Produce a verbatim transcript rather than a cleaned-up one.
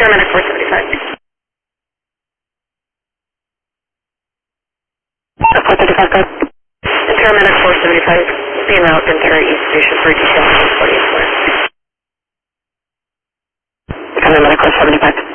Paramedic four seventy-five. four thirty-five, go. Paramedic four seventy-five, being route Ventura East Station for detail forty-eight. Paramedic four seventy-five.